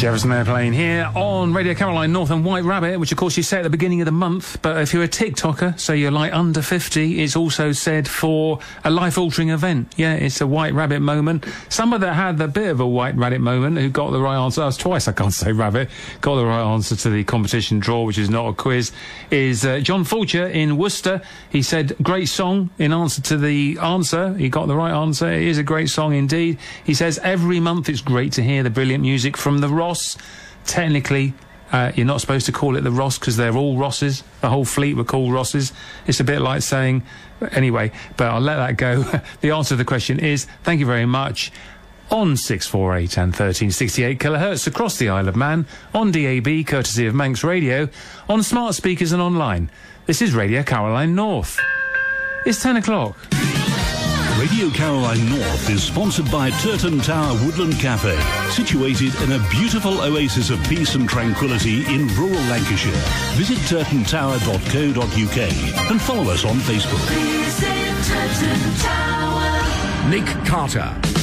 Jefferson Airplane here on Radio Caroline North and White Rabbit, which of course you say at the beginning of the month, but if you're a TikToker, so you're like under 50, it's also said for a life-altering event. Yeah, it's a White Rabbit moment. Someone that had a bit of a White Rabbit moment, who got the right answer, that was twice I can't say rabbit, got the right answer to the competition draw, which is not a quiz, is John Fulcher in Worcester. He said, great song in answer to the answer. He got the right answer. It is a great song indeed. He says, every month it's great to hear the brilliant music from the Ross. Technically, you're not supposed to call it the Ross because they're all Rosses. The whole fleet were called Rosses. It's a bit like saying... Anyway, but I'll let that go. The answer to the question is, thank you very much, on 648 and 1368 kilohertz across the Isle of Man, on DAB, courtesy of Manx Radio, on smart speakers and online. This is Radio Caroline North. It's 10 o'clock. Radio Caroline North is sponsored by Turton Tower Woodland Cafe, situated in a beautiful oasis of peace and tranquility in rural Lancashire. Visit turtontower.co.uk and follow us on Facebook. Nick Carter.